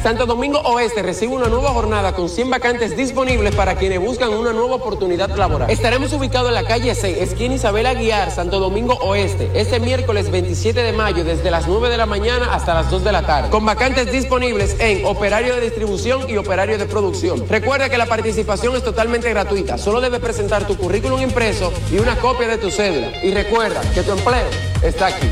Santo Domingo Oeste recibe una nueva jornada con 100 vacantes disponibles para quienes buscan una nueva oportunidad laboral. Estaremos ubicados en la calle 6, esquina Isabel Aguiar, Santo Domingo Oeste, este miércoles 27 de mayo desde las 9 de la mañana hasta las 2 de la tarde, con vacantes disponibles en operario de distribución y operario de producción. Recuerda que la participación es totalmente gratuita, solo debes presentar tu currículum impreso y una copia de tu cédula. Y recuerda que tu empleo está aquí.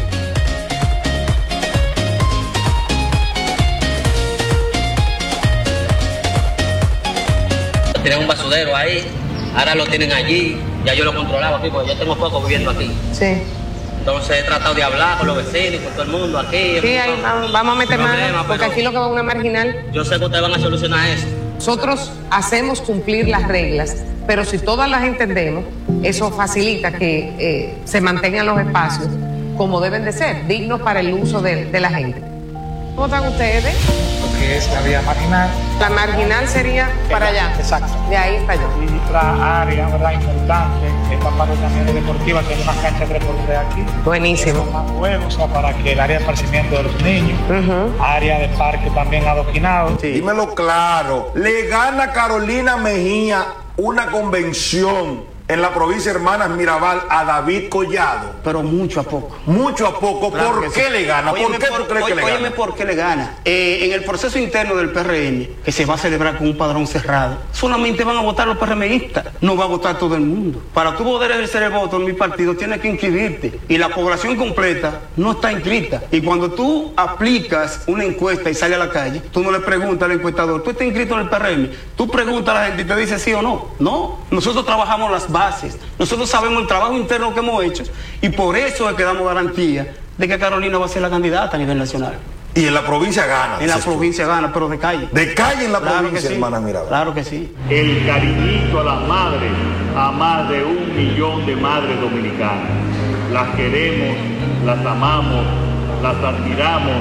Tienen un basurero ahí, ahora lo tienen allí, ya yo lo controlaba aquí, porque yo tengo poco viviendo aquí. Sí. Entonces he tratado de hablar con los vecinos, con todo el mundo aquí. Sí, ahí vamos a meter mano, porque aquí lo que va a una marginal. Yo sé que ustedes van a solucionar eso. Nosotros hacemos cumplir las reglas, pero si todas las entendemos, eso facilita que se mantengan los espacios como deben de ser, dignos para el uso de la gente. ¿Cómo están ustedes? Lo que es la vía marginal. La marginal sería para allá. Exacto. De ahí para allá. Y otra área, ¿verdad?, importante, es la parte también deportiva, que hay una cancha 3x3 aquí. Buenísimo. Más juegos, o sea, para que el área de esparcimiento de los niños, área de parque también adoquinado. Sí. Dímelo claro, le gana Carolina Mejía una convención en la provincia de Hermanas Mirabal a David Collado. Pero mucho a poco. Mucho a poco. Claro ¿Por qué le gana? ¿Por qué tú crees que le gana? Óyeme, ¿por qué le gana? En el proceso interno del PRM, que se va a celebrar con un padrón cerrado, solamente van a votar los PRMistas, no va a votar todo el mundo. Para tú poder ejercer el voto en mi partido, tienes que inscribirte. Y la población completa no está inscrita. Y cuando tú aplicas una encuesta y sales a la calle, tú no le preguntas al encuestador, ¿tú estás inscrito en el PRM? Tú preguntas a la gente y te dice sí o no. No, nosotros trabajamos las bases, nosotros sabemos el trabajo interno que hemos hecho y por eso es que damos garantía de que Carolina va a ser la candidata a nivel nacional. Y en la provincia gana. En la provincia gana, pero de calle. De calle en la provincia, sí, Hermanas Mirabal. Claro que sí. El cariñito a las madres, a más de 1 millón de madres dominicanas. Las queremos, las amamos, las admiramos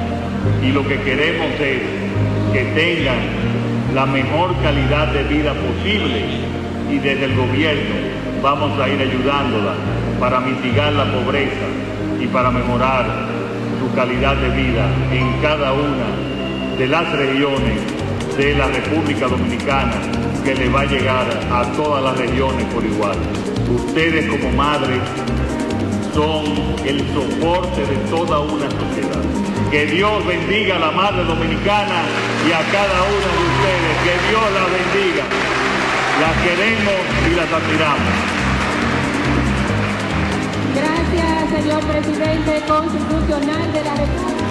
y lo que queremos es que tengan la mejor calidad de vida posible y desde el gobierno vamos a ir ayudándolas para mitigar la pobreza y para mejorar su calidad de vida en cada una de las regiones de la República Dominicana, que le va a llegar a todas las regiones por igual. Ustedes como madres son el soporte de toda una sociedad. Que Dios bendiga a la madre dominicana y a cada una de ustedes. Que Dios la bendiga. Las queremos y las admiramos. Gracias, señor presidente constitucional de la República.